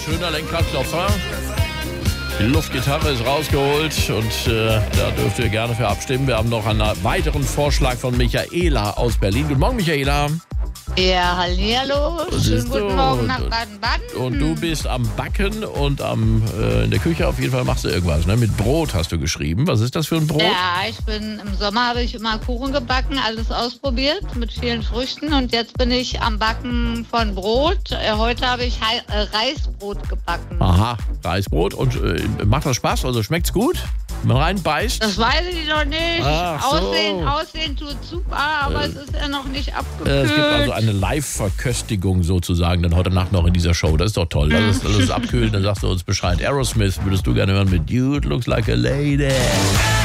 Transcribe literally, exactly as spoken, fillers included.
schöner Lenkradklopfer. Die Luftgitarre ist rausgeholt und äh, da dürft ihr gerne für abstimmen. Wir haben noch einen weiteren Vorschlag von Michaela aus Berlin. Guten Morgen, Michaela. Ja, hallihallo. Schönen guten Morgen nach Baden-Baden. Und du bist am Backen und am, äh, in der Küche auf jeden Fall machst du irgendwas, ne? Mit Brot hast du geschrieben. Was ist das für ein Brot? Ja, ich bin, im Sommer habe ich immer Kuchen gebacken, alles ausprobiert mit vielen Früchten und jetzt bin ich am Backen von Brot. Äh, heute habe ich Hei- äh, Reisbrot gebacken. Aha, Reisbrot. Und äh, macht das Spaß? Also schmeckt's gut? Wenn man reinbeißt? Das weiß ich noch nicht. Ach so. Aussehen, Aussehen tut super, aber äh, es ist ja noch nicht abgekühlt. Äh, es gibt also eine Live-Verköstigung sozusagen dann heute Nacht noch in dieser Show. Das ist doch toll. Das ist, das ist abkühlen, dann sagst du uns Bescheid. Aerosmith würdest du gerne hören mit Dude Looks Like a Lady.